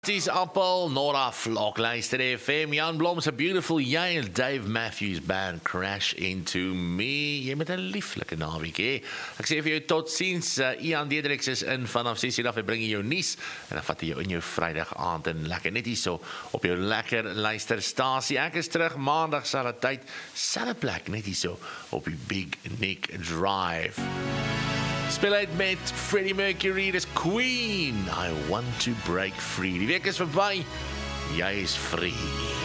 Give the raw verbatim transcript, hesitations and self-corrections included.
Dis Appel, Nora Flock, luister F M. Jan Blom's A Beautiful Jy, Dave Matthews Band, Crash Into Me. Jy met 'n lieflike naweek, hè? Ek sê vir jou tot ziens. Uh, Ian Diedriks is in vanaf ses uur af. Hy bring jou nuus en dan vat hy jou in jou Vrydag aand en lekker net hierso op jou lekker luisterstasie. Ek is terug maandag selfde tyd, selfde plek, net hierso op die Big Nick Drive. Speel uit met Freddie Mercury, dis Queen, I Want to Break Free. Die week is verby, jy is free.